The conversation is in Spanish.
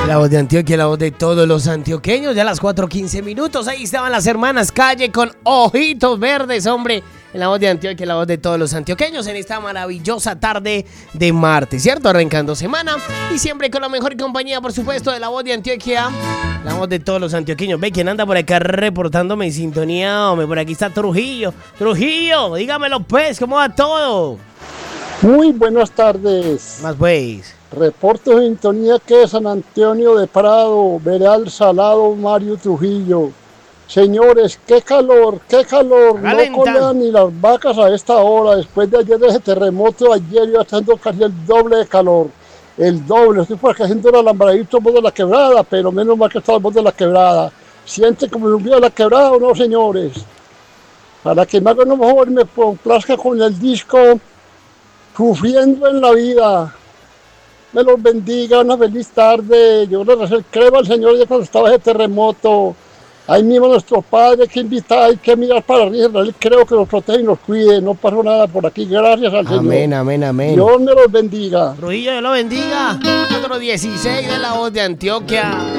La voz de Antioquia, la voz de todos los antioqueños, ya a las 4:15 minutos. Ahí estaban las hermanas Calle con Ojitos Verdes, hombre. En la voz de Antioquia, la voz de todos los antioqueños en esta maravillosa tarde de martes, ¿cierto? Arrancando semana y siempre con la mejor compañía, por supuesto, de la voz de Antioquia, la voz de todos los antioqueños. Ve quién anda por acá reportándome en sintonía, hombre. Por aquí está Trujillo. Trujillo, dígamelo pues, ¿cómo va todo? Muy buenas tardes. Más pues. Reporte de sintonía que de San Antonio de Prado, Veral Salado, Mario Trujillo. Señores, qué calor, no colean ni las vacas a esta hora, después de ayer ese terremoto, ayer iba estando casi el doble de calor, el doble, estoy por acá haciendo el alambradito voz de la quebrada, pero menos mal que está el voz de la quebrada. ¿Sienten como un día de la quebrada o no, señores? Para que me hagan lo mejor, me complazca con el disco Sufriendo en la Vida. Me los bendiga, una feliz tarde. Yo les creo al Señor ya cuando estaba ese terremoto. Ahí mismo nuestro Padre que invita, hay que mirar para arriba. Él creo que nos protege y nos cuide. No pasó nada por aquí, gracias al Señor. Amén, amén, amén. Dios me los bendiga. Trujillo, Dios lo bendiga. 4:16 de la voz de Antioquia.